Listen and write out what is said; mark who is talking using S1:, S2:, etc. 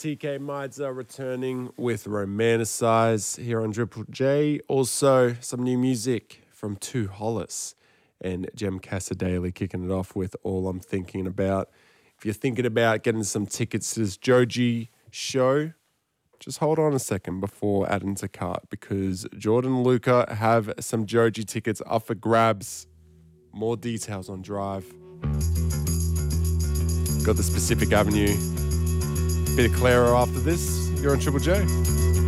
S1: TK Meidzer returning with Romanticize here on Triple J. Also, some new music from Tu Hollis and Jem Casadale kicking it off with All I'm Thinking About. If you're thinking about getting some tickets to this Joji show, just hold on a second before adding to cart, because Jordan and Luca have some Joji tickets up for grabs. More details on Drive. Got the Specific Avenue bit of Clara after this. You're on Triple J.